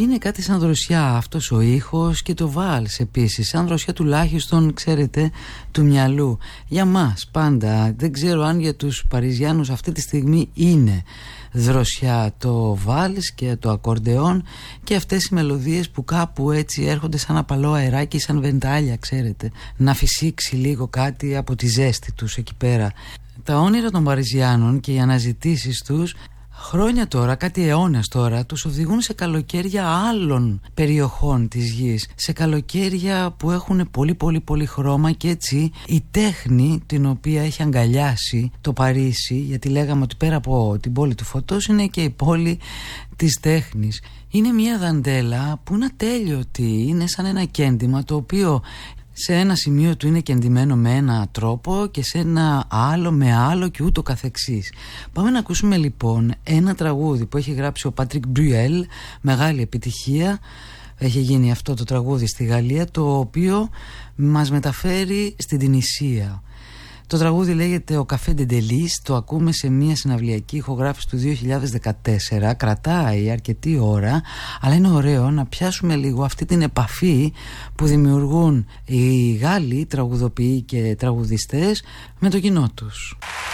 Είναι κάτι σαν δροσιά αυτός ο ήχος και το βάλς επίσης, σαν δροσιά τουλάχιστον, ξέρετε, του μυαλού. Για μας πάντα, δεν ξέρω αν για τους Παριζιάνους αυτή τη στιγμή είναι δροσιά το βάλς και το ακορντεόν και αυτές οι μελωδίες που κάπου έτσι έρχονται σαν απαλό αεράκι, σαν βεντάλια, ξέρετε, να φυσήξει λίγο κάτι από τη ζέστη τους εκεί πέρα. Τα όνειρα των Παριζιάνων και οι αναζητήσεις τους χρόνια τώρα, κάτι αιώνας τώρα, τους οδηγούν σε καλοκαίρια άλλων περιοχών της γης, σε καλοκαίρια που έχουν πολύ χρώμα, και έτσι η τέχνη την οποία έχει αγκαλιάσει το Παρίσι, γιατί λέγαμε ότι πέρα από την πόλη του φωτός είναι και η πόλη της τέχνης. Είναι μια δαντέλα που είναι ατέλειωτη, είναι σαν ένα κέντημα το οποίο σε ένα σημείο του είναι κεντυμένο με ένα τρόπο και σε ένα άλλο με άλλο και ούτω καθεξής. Πάμε να ακούσουμε λοιπόν ένα τραγούδι που έχει γράψει ο Πατρίκ Μπρουέλ, μεγάλη επιτυχία. Έχει γίνει αυτό το τραγούδι στη Γαλλία, το οποίο μας μεταφέρει στην Τινησία. Το τραγούδι λέγεται «Ο Καφέ Ντεντελής», το ακούμε σε μια συναυλιακή ηχογράφηση του 2014, κρατάει αρκετή ώρα, αλλά είναι ωραίο να πιάσουμε λίγο αυτή την επαφή που δημιουργούν οι Γάλλοι τραγουδοποιοί και τραγουδιστές με το κοινό τους.